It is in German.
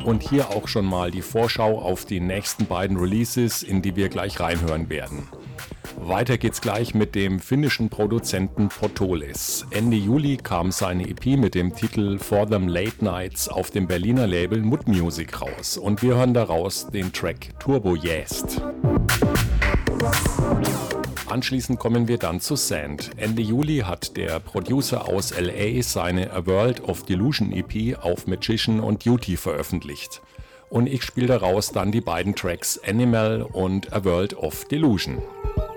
und hier auch schon mal die Vorschau auf die nächsten beiden Releases, in die wir gleich reinhören werden. Weiter geht's gleich mit dem finnischen Produzenten Potolis. Ende Juli kam seine EP mit dem Titel For Them Late Nights auf dem Berliner Label Mud Music raus und wir hören daraus den Track Turbo Jäst. Anschließend kommen wir dann zu Sand. Ende Juli hat der Producer aus LA seine A World of Delusion EP auf Magician und Duty veröffentlicht. Und ich spiele daraus dann die beiden Tracks Animal und A World of Delusion.